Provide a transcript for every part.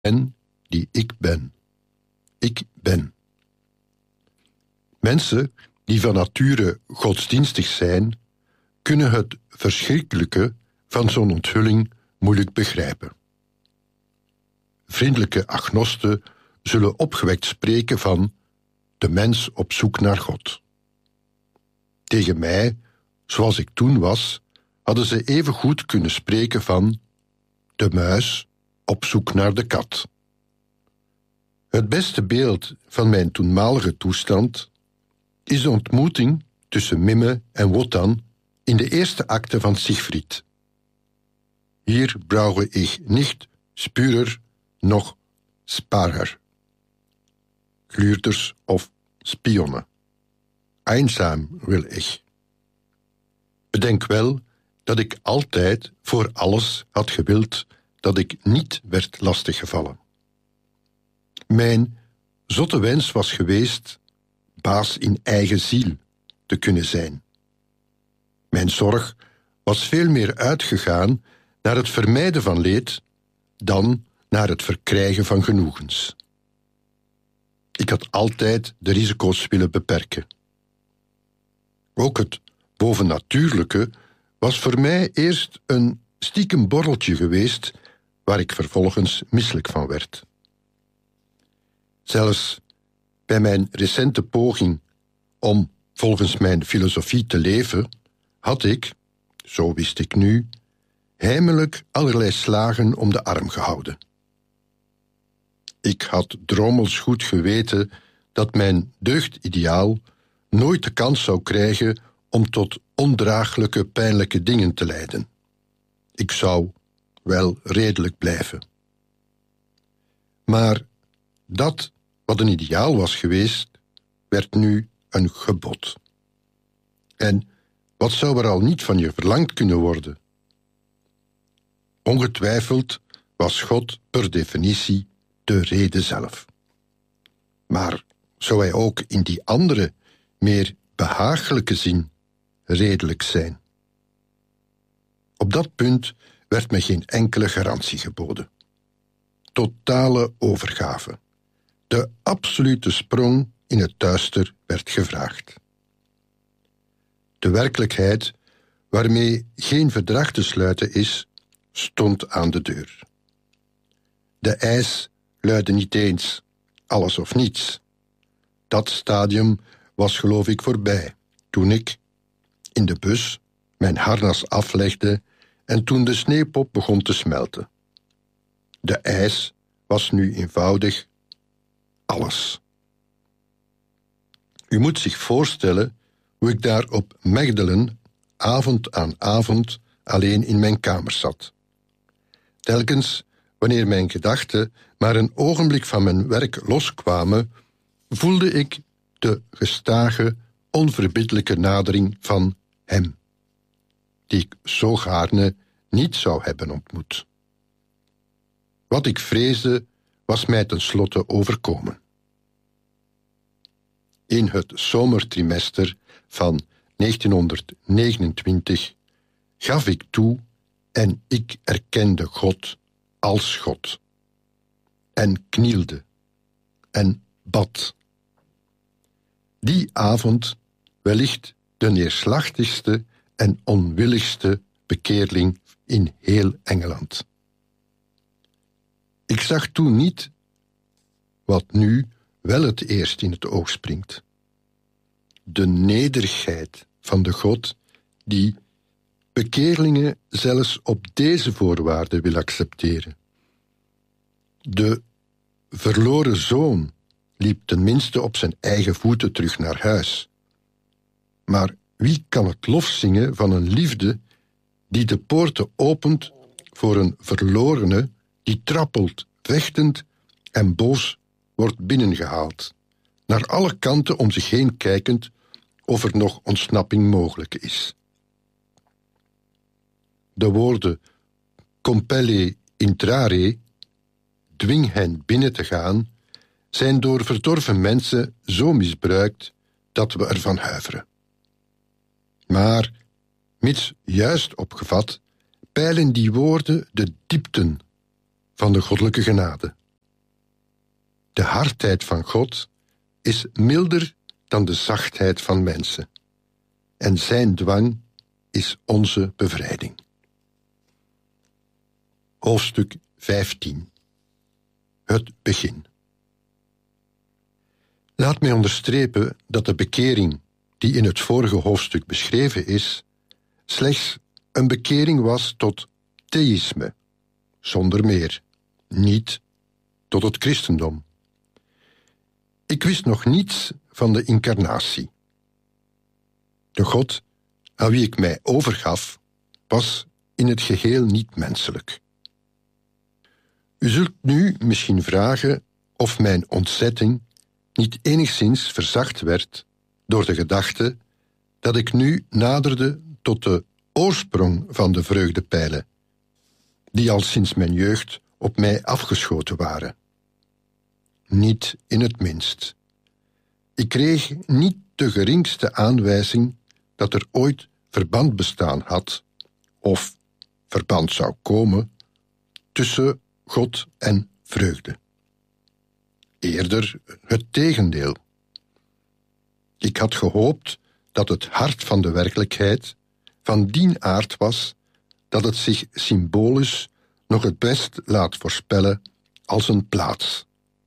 En die ik ben. Ik ben. Mensen die van nature godsdienstig zijn, kunnen het verschrikkelijke van zo'n onthulling moeilijk begrijpen. Vriendelijke agnosten zullen opgewekt spreken van de mens op zoek naar God. Tegen mij, zoals ik toen was, hadden ze even goed kunnen spreken van de muis op zoek naar de kat. Het beste beeld van mijn toenmalige toestand is de ontmoeting tussen Mimme en Wotan in de eerste acte van Siegfried. Hier brauche ich nicht Spürer noch Sparer. Gluurders of spionnen. Einsam wil ich. Bedenk wel dat ik altijd voor alles had gewild dat ik niet werd lastiggevallen. Mijn zotte wens was geweest baas in eigen ziel te kunnen zijn. Mijn zorg was veel meer uitgegaan naar het vermijden van leed dan naar het verkrijgen van genoegens. Ik had altijd de risico's willen beperken. Ook het bovennatuurlijke was voor mij eerst een stiekem borreltje geweest waar ik vervolgens misselijk van werd. Zelfs bij mijn recente poging om volgens mijn filosofie te leven, had ik, zo wist ik nu, heimelijk allerlei slagen om de arm gehouden. Ik had drommels goed geweten dat mijn deugdideaal nooit de kans zou krijgen om tot ondraaglijke, pijnlijke dingen te leiden. Ik zou wel redelijk blijven. Maar dat wat een ideaal was geweest, werd nu een gebod. En wat zou er al niet van je verlangd kunnen worden? Ongetwijfeld was God per definitie de reden zelf. Maar zou hij ook in die andere, meer behagelijke zin redelijk zijn? Op dat punt werd me geen enkele garantie geboden. Totale overgave. De absolute sprong in het duister werd gevraagd. De werkelijkheid, waarmee geen verdrag te sluiten is, stond aan de deur. De eis luidde niet eens alles of niets. Dat stadium was geloof ik voorbij, toen ik in de bus mijn harnas aflegde en toen de sneeuwpop begon te smelten. De eis was nu eenvoudig alles. U moet zich voorstellen hoe ik daar op Megdelen avond aan avond alleen in mijn kamer zat. Telkens wanneer mijn gedachten maar een ogenblik van mijn werk loskwamen, voelde ik de gestage, onverbiddelijke nadering van hem, die ik zo gaarne niet zou hebben ontmoet. Wat ik vreesde, was mij tenslotte overkomen. In het zomertrimester van 1929 gaf ik toe en ik erkende God als God. En knielde en bad. Die avond wellicht de neerslachtigste en onwilligste bekeerling in heel Engeland. Ik zag toen niet wat nu wel het eerst in het oog springt. De nederigheid van de God die bekeerlingen zelfs op deze voorwaarden wil accepteren. De verloren zoon liep tenminste op zijn eigen voeten terug naar huis. Maar wie kan het lof zingen van een liefde die de poorten opent voor een verlorene die trappelt, vechtend en boos wordt binnengehaald, naar alle kanten om zich heen kijkend of er nog ontsnapping mogelijk is. De woorden compelle intrare, dwing hen binnen te gaan, zijn door verdorven mensen zo misbruikt dat we ervan huiveren. Maar, mits juist opgevat, peilen die woorden de diepten van de goddelijke genade. De hardheid van God is milder dan de zachtheid van mensen. En zijn dwang is onze bevrijding. Hoofdstuk 15. Het begin. Laat mij onderstrepen dat de bekering die in het vorige hoofdstuk beschreven is, slechts een bekering was tot theïsme, zonder meer, niet tot het christendom. Ik wist nog niets van de incarnatie. De God aan wie ik mij overgaf, was in het geheel niet menselijk. U zult nu misschien vragen of mijn ontzetting niet enigszins verzacht werd door de gedachte dat ik nu naderde tot de oorsprong van de vreugdepijlen, die al sinds mijn jeugd op mij afgeschoten waren. Niet in het minst. Ik kreeg niet de geringste aanwijzing dat er ooit verband bestaan had, of verband zou komen, tussen God en vreugde. Eerder het tegendeel. Ik had gehoopt dat het hart van de werkelijkheid van die aard was dat het zich symbolisch nog het best laat voorspellen als een plaats.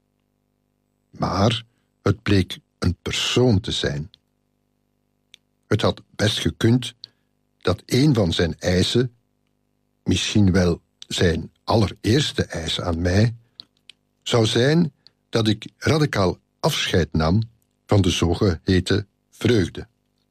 Maar het bleek een persoon te zijn. Het had best gekund dat een van zijn eisen, misschien wel zijn allereerste eis aan mij, zou zijn dat ik radicaal afscheid nam van de zogeheten vreugde.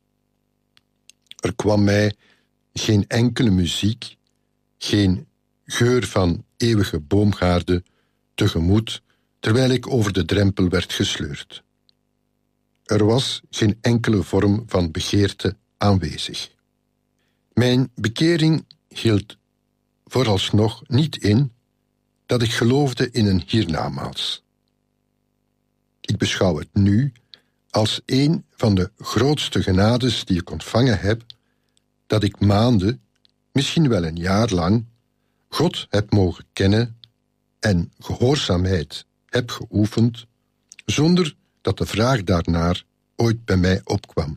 Er kwam mij geen enkele muziek, geen geur van eeuwige boomgaarden tegemoet terwijl ik over de drempel werd gesleurd. Er was geen enkele vorm van begeerte aanwezig. Mijn bekering hield vooralsnog niet in dat ik geloofde in een hiernamaals. Ik beschouw het nu als een van de grootste genades die ik ontvangen heb, dat ik maanden, misschien wel een jaar lang, God heb mogen kennen en gehoorzaamheid heb geoefend, zonder dat de vraag daarnaar ooit bij mij opkwam.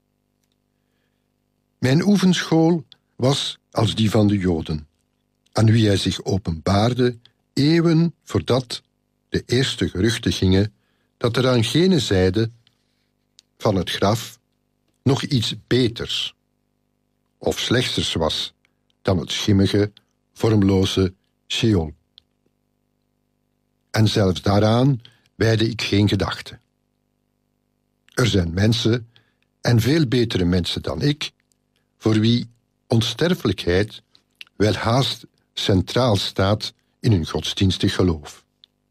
Mijn oefenschool was als die van de Joden, aan wie hij zich openbaarde eeuwen voordat de eerste geruchten gingen dat er aan gene zijde van het graf nog iets beters of slechters was dan het schimmige, vormloze Sheol. En zelfs daaraan wijdde ik geen gedachte. Er zijn mensen, en veel betere mensen dan ik, voor wie onsterfelijkheid wel haast centraal staat in hun godsdienstig geloof.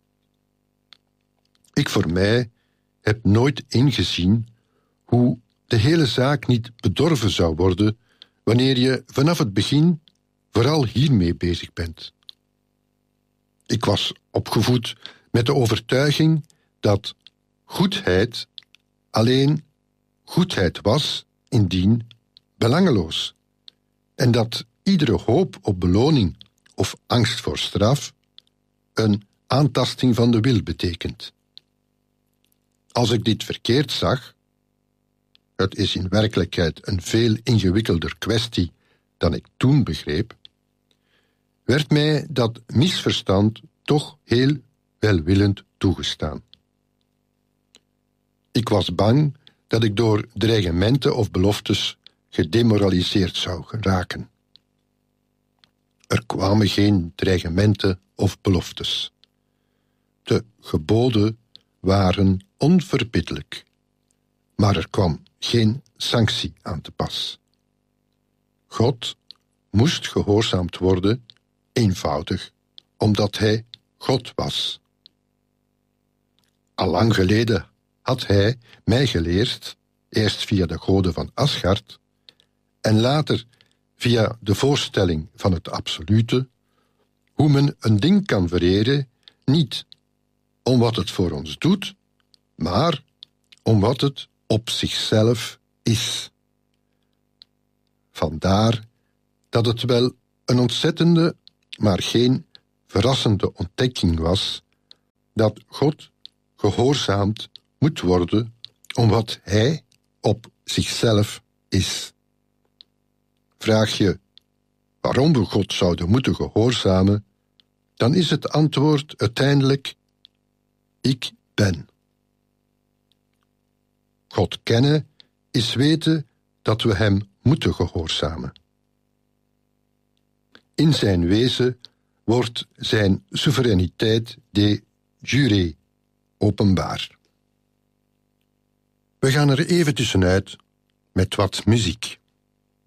Ik voor mij heb nooit ingezien hoe de hele zaak niet bedorven zou worden wanneer je vanaf het begin vooral hiermee bezig bent. Ik was opgevoed met de overtuiging dat goedheid alleen goedheid was indien belangeloos, en dat iedere hoop op beloning of angst voor straf een aantasting van de wil betekent. Als ik dit verkeerd zag, het is in werkelijkheid een veel ingewikkelder kwestie dan ik toen begreep, werd mij dat misverstand toch heel welwillend toegestaan. Ik was bang dat ik door dreigementen of beloftes gedemoraliseerd zou geraken. Er kwamen geen dreigementen of beloftes. De geboden waren onverbiddelijk, maar er kwam geen sanctie aan te pas. God moest gehoorzaamd worden, eenvoudig, omdat hij God was. Allang geleden had hij mij geleerd, eerst via de goden van Asgard en later via de voorstelling van het absolute, hoe men een ding kan vereren, niet om wat het voor ons doet, maar om wat het op zichzelf is. Vandaar dat het wel een ontzettende, maar geen verrassende ontdekking was dat God gehoorzaamd moet worden om wat hij op zichzelf is. Vraag je waarom we God zouden moeten gehoorzamen, dan is het antwoord uiteindelijk: ik ben. God kennen is weten dat we hem moeten gehoorzamen. In zijn wezen wordt zijn soevereiniteit de jure openbaar. We gaan er even tussenuit met wat muziek.